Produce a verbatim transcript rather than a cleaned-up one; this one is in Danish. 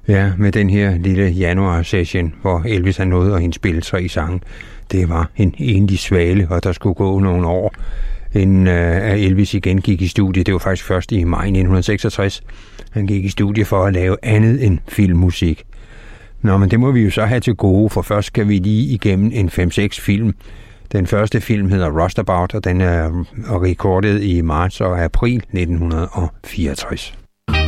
Ja, med den her lille januar-session, hvor Elvis han nåede at indspille tre sange. Det var en enlig svale, og der skulle gå nogle år, inden uh, Elvis igen gik i studie. Det var faktisk først i maj nitten seksogtres. Han gik i studie for at lave andet end filmmusik. Nå, men det må vi jo så have til gode, for først skal vi lige igennem en fem seks film. Den første film hedder Rustabout, og den er rekordet i marts og april nitten fireogtres.